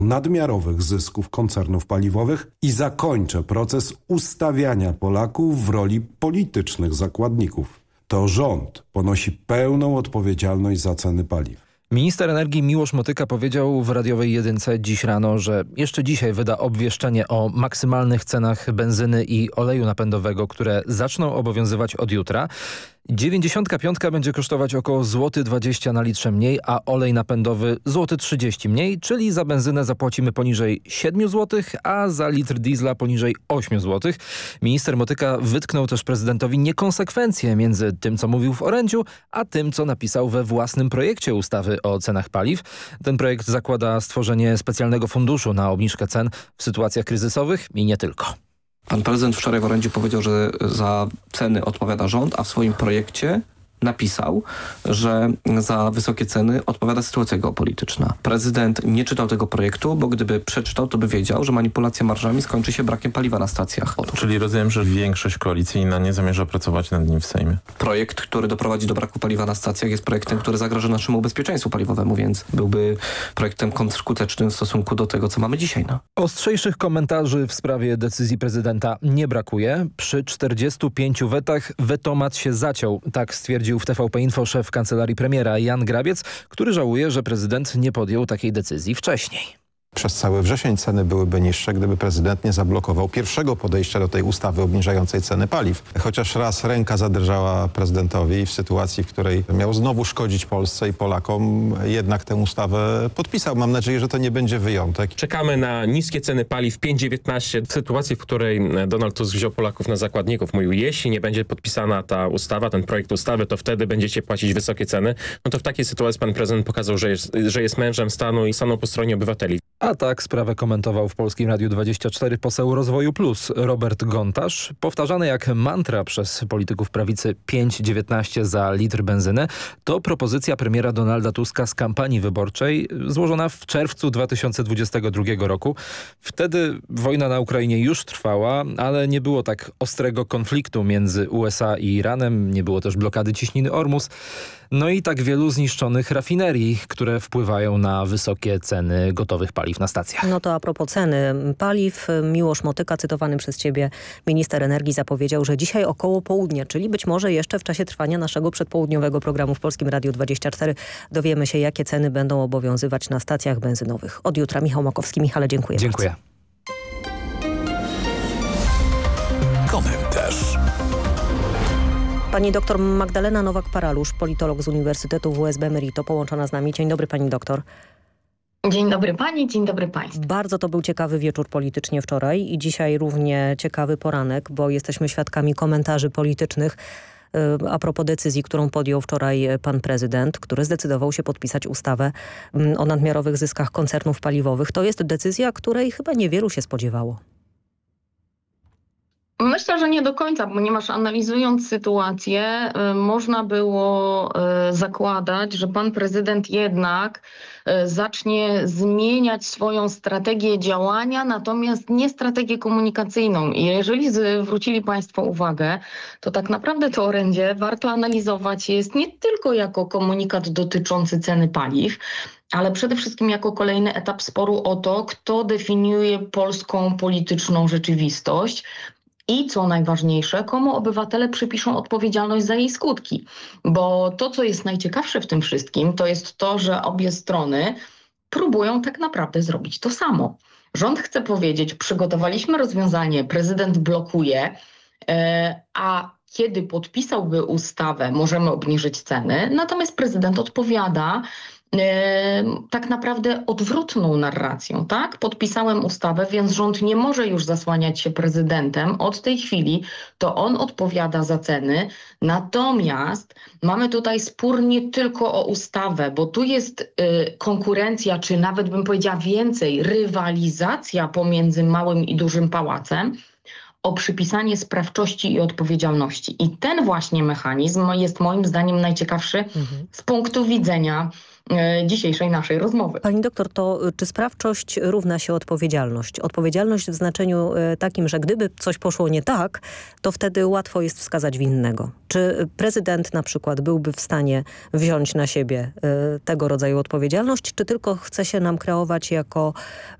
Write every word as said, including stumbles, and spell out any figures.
nadmiarowych zysków koncernów paliwowych i zakończę proces ustawiania Polaków w roli politycznych zakładników. To rząd ponosi pełną odpowiedzialność za ceny paliw. Minister energii Miłosz Motyka powiedział w radiowej jedynce dziś rano, że jeszcze dzisiaj wyda obwieszczenie o maksymalnych cenach benzyny i oleju napędowego, które zaczną obowiązywać od jutra. dziewięćdziesiątka piątka będzie kosztować około złoty dwadzieścia na litrze mniej, a olej napędowy złoty trzydzieści mniej, czyli za benzynę zapłacimy poniżej siedmiu złotych, a za litr diesla poniżej ośmiu złotych. Minister Motyka wytknął też prezydentowi niekonsekwencje między tym, co mówił w orędziu, a tym, co napisał we własnym projekcie ustawy o cenach paliw. Ten projekt zakłada stworzenie specjalnego funduszu na obniżkę cen w sytuacjach kryzysowych i nie tylko. Pan prezydent wczoraj w orędziu powiedział, że za ceny odpowiada rząd, a w swoim projekcie napisał, że za wysokie ceny odpowiada sytuacja geopolityczna. Prezydent nie czytał tego projektu, bo gdyby przeczytał, to by wiedział, że manipulacja marżami skończy się brakiem paliwa na stacjach. Otóż. Czyli rozumiem, że większość koalicyjna nie zamierza pracować nad nim w Sejmie. Projekt, który doprowadzi do braku paliwa na stacjach, jest projektem, który zagraża naszemu bezpieczeństwu paliwowemu, więc byłby projektem kontrskutecznym w stosunku do tego, co mamy dzisiaj. No. Ostrzejszych komentarzy w sprawie decyzji prezydenta nie brakuje. Przy czterdziestu pięciu wetach wetomat się zaciął. Tak stwierdził w T V P Info szef kancelarii premiera Jan Grabiec, który żałuje, że prezydent nie podjął takiej decyzji wcześniej. Przez cały wrzesień ceny byłyby niższe, gdyby prezydent nie zablokował pierwszego podejścia do tej ustawy obniżającej ceny paliw. Chociaż raz ręka zadrżała prezydentowi w sytuacji, w której miał znowu szkodzić Polsce i Polakom, jednak tę ustawę podpisał. Mam nadzieję, że to nie będzie wyjątek. Czekamy na niskie ceny paliw pięć dziewiętnaście. W sytuacji, w której Donald Tusk wziął Polaków na zakładników, mówił, jeśli nie będzie podpisana ta ustawa, ten projekt ustawy, to wtedy będziecie płacić wysokie ceny. No to w takiej sytuacji pan prezydent pokazał, że jest, że jest mężem stanu i stanął po stronie obywateli. A tak sprawę komentował w Polskim Radiu dwadzieścia cztery poseł Rozwoju Plus Robert Gontarz. Powtarzany jak mantra przez polityków prawicy pięć dziewiętnaście za litr benzyny to propozycja premiera Donalda Tuska z kampanii wyborczej złożona w czerwcu dwa tysiące dwudziestego drugiego roku. Wtedy wojna na Ukrainie już trwała, ale nie było tak ostrego konfliktu między U S A i Iranem, nie było też blokady ciśniny Ormus. No i tak wielu zniszczonych rafinerii, które wpływają na wysokie ceny gotowych paliw na stacjach. No to a propos ceny paliw, Miłosz Motyka, cytowany przez ciebie minister energii, zapowiedział, że dzisiaj około południa, czyli być może jeszcze w czasie trwania naszego przedpołudniowego programu w Polskim Radiu dwadzieścia cztery dowiemy się, jakie ceny będą obowiązywać na stacjach benzynowych. Od jutra Michał Makowski. Michale, dziękuję Dziękuję. bardzo. Komentarz. Pani doktor Magdalena Nowak-Paralusz, politolog z Uniwersytetu W U S B Merito, połączona z nami. Dzień dobry, pani doktor. Dzień dobry pani, dzień dobry państwu. Bardzo to był ciekawy wieczór politycznie wczoraj i dzisiaj równie ciekawy poranek, bo jesteśmy świadkami komentarzy politycznych a propos decyzji, którą podjął wczoraj pan prezydent, który zdecydował się podpisać ustawę o nadmiarowych zyskach koncernów paliwowych. To jest decyzja, której chyba niewielu się spodziewało. Myślę, że nie do końca, ponieważ analizując sytuację, y, można było y, zakładać, że pan prezydent jednak y, zacznie zmieniać swoją strategię działania, natomiast nie strategię komunikacyjną. I jeżeli zwrócili państwo uwagę, to tak naprawdę to orędzie warto analizować jest nie tylko jako komunikat dotyczący ceny paliw, ale przede wszystkim jako kolejny etap sporu o to, kto definiuje polską polityczną rzeczywistość. I co najważniejsze, komu obywatele przypiszą odpowiedzialność za jej skutki. Bo to, co jest najciekawsze w tym wszystkim, to jest to, że obie strony próbują tak naprawdę zrobić to samo. Rząd chce powiedzieć, przygotowaliśmy rozwiązanie, prezydent blokuje, a kiedy podpisałby ustawę, możemy obniżyć ceny. Natomiast prezydent odpowiada tak naprawdę odwrotną narracją, tak? Podpisałem ustawę, więc rząd nie może już zasłaniać się prezydentem. Od tej chwili to on odpowiada za ceny. Natomiast mamy tutaj spór nie tylko o ustawę, bo tu jest y, konkurencja, czy nawet bym powiedziała więcej, rywalizacja pomiędzy małym i dużym pałacem o przypisanie sprawczości i odpowiedzialności. I ten właśnie mechanizm jest moim zdaniem najciekawszy mhm. z punktu widzenia dzisiejszej naszej rozmowy. Pani doktor, to czy sprawczość równa się odpowiedzialność? Odpowiedzialność w znaczeniu takim, że gdyby coś poszło nie tak, to wtedy łatwo jest wskazać winnego. Czy prezydent na przykład byłby w stanie wziąć na siebie tego rodzaju odpowiedzialność, czy tylko chce się nam kreować jako